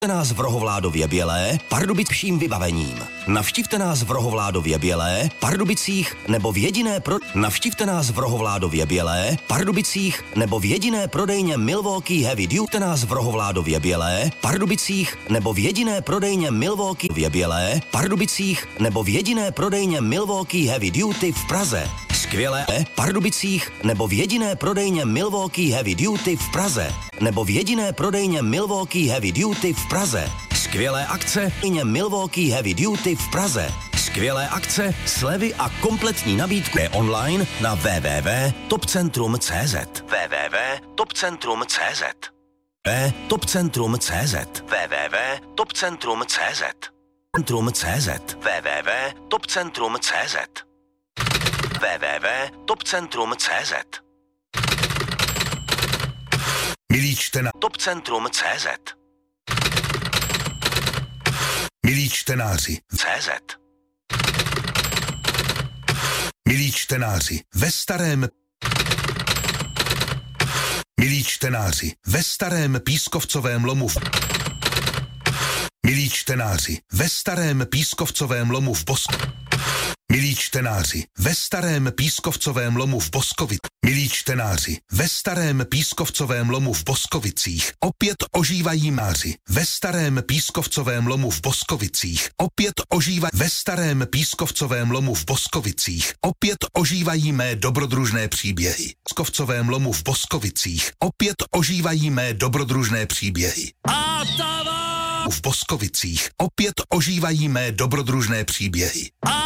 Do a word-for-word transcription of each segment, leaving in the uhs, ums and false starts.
nás v Rohovládově Bělé, pardubicím vybavením. Navštivte nás v Rohovládově Bělé, Pardubicích nebo v jediné pro... Navštivte nás v Rohovládově Bělé, Pardubicích nebo v jediné prodejně Milwaukee Heavy Duty nás v Rohovládově Bělé, Pardubicích nebo v jediné prodejně Milwaukee Bělé, Pardubicích nebo v jediné prodejně Milwaukee Heavy Duty v Praze. Skvělé Pardubicích nebo v jediné prodejně Milwaukee Heavy Duty v Praze. Nebo v jediné prodejně Milwaukee Heavy Duty v Praze. Skvělé akce Milwaukee Heavy Duty v Praze. Skvělé akce, slevy a kompletní nabídku je online na w w w tečka topcentrum tečka c z. w w w tečka topcentrum tečka c z. e topcentrum tečka c z. w w w tečka topcentrum tečka c z. Centrum tečka c z. w w w tečka topcentrum tečka c z. w w w tečka topcentrum tečka c z. Milí čtenáři. topcentrum tečka c z. Milí čtenáři. C Z. Milí čtenáři, ve starém Milí čtenáři, ve starém pískovcovém lomu v... Milí čtenáři, ve starém pískovcovém lomu v Bosku. Milí čtenáři, ve starém pískovcovém lomu v Boskovicích. Milí čtenáři, ve starém pískovcovém lomu v Boskovicích opět ožívají máři. Ve starém pískovcovém lomu v Boskovicích opět ožívají. Ve starém pískovcovém lomu v Boskovicích opět ožívají mé dobrodružné příběhy. V pískovcovém lomu v Boskovicích opět ožívají mé dobrodružné příběhy. V Boskovicích opět ožívají mé dobrodružné příběhy.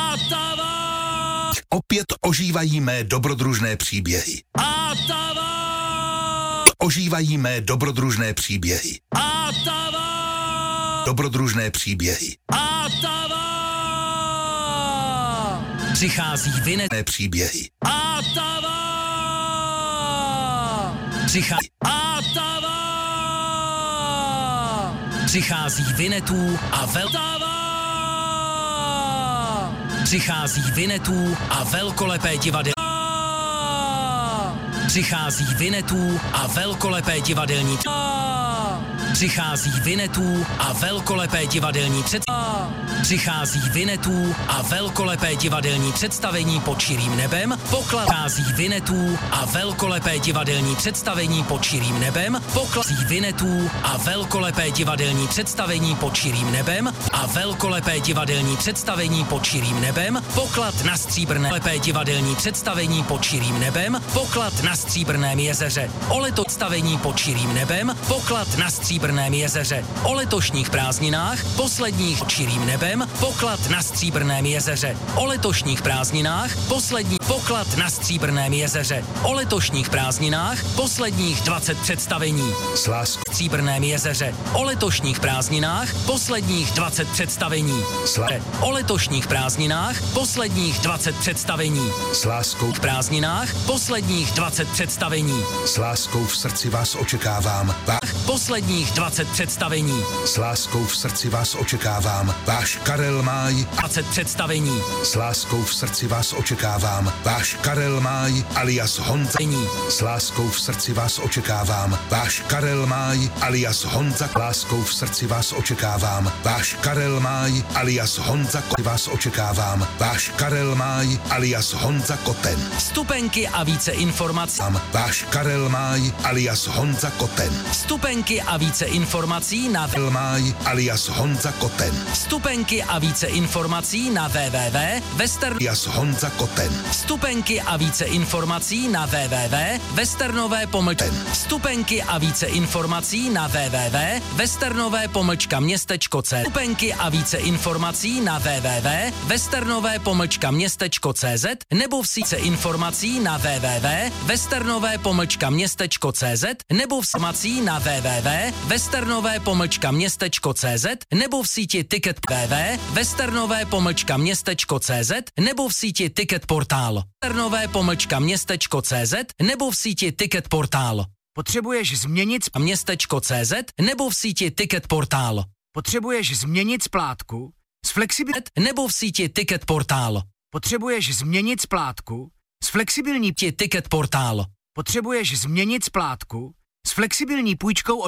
Opět ožívají mé dobrodružné příběhy. Ožívají mé dobrodružné příběhy. Dobrodružné příběhy. Přichází vine... příběhy. Přichází... Přichází Vinetů a vel... Přichází Vinetů a velkolepé divadelní... Přichází Vinetů a velkolepé divadelní... Přichází Vinetů a velkolepé divadelní před... Přichází Vinetů a velkolepé divadelní představení pod širým nebem. Poklází Vinetů a velkolepé divadelní představení pod širým nebem. Poklází Vinetů a velkolepé divadelní představení pod širým nebem. A velkolepé divadelní představení pod širým nebem. Poklad na stříbrné lepé divadelní představení pod širým nebem. Poklad na stříbrném jezeře. O leto představení pod širým nebem. Poklad na stříbrném jezeře. O letošních prázdninách posledních pod širým nebem. Poklad na stříbrném jezeře. O letošních prázdninách poslední poklad na stříbrném jezeře. O letošních prázdninách posledních dvacet představení. Slásk. Stříbrném jezeře. O letošních prázdninách posledních dvacet představení. Sla... O letošních prázdninách posledních dvacet představení. S láskou v prázdninách posledních dvacet představení. S láskou v srdci vás očekávám. Vá... Posledních dvacet představení. S láskou v srdci vás očekávám. Váš Karel Máj. dvacet představení. S láskou v srdci vás očekávám. Váš Karel Máj alias Honza. S láskou v srdci vás očekávám. Váš Karel Máj alias Honza. S láskou v srdci vás očekávám. Váš Karel Máj alias Honza. Vás očekávám. Váš Karel Máj alias Honza Koten. Vstupenky a více informací. Váš Karel Máj alias Honza Koten. Vstupenky a více informací na Karel Máj alias Honza Koten. Vstupenky a více informací na www tečka western alias Honza Koten. Vstupenky a více informací na www tečka westernové pomlčka. Vstupenky a více informací na www tečka westernové pomlčka městečko C. Vstupenky a více informací na www tečka westernové pomlčka městečko C Z nebo v síce informací na www tečka westernové pomlčka městečko C Z nebo v informací na www tečka westernové pomlčka městečko C Z nebo v síti ticket www tečka westernové pomlčka městečko C Z nebo v síti ticket portál westernové pomlčka městečko C Z nebo v síti ticket portál. Potřebuješ změnit městečko C Z nebo v síti ticket portál. Potřebuješ změnit splátku s flexibilitou nebo v síti ticket portál. Potřebuješ změnit splátku s flexibilní ticket portál. Potřebuješ změnit splátku s flexibilní půjčkou od